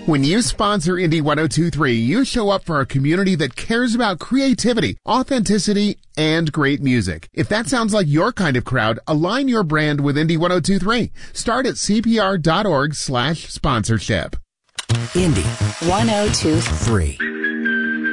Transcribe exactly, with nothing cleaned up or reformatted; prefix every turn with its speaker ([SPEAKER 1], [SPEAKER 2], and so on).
[SPEAKER 1] When you sponsor Indie one oh two point three, you show up for a community that cares about creativity, authenticity, and great music. If that sounds like your kind of crowd, align your brand with Indie one oh two point three. Start at cpr.org slash sponsorship.
[SPEAKER 2] Indie one oh two point three.